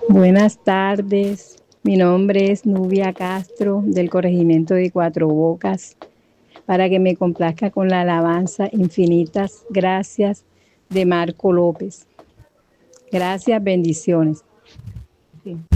Buenas tardes, mi nombre es Nubia Castro del corregimiento de Cuatro Bocas, para que me complazca con la alabanza Infinitas Gracias de Marco López. Gracias, bendiciones. Sí.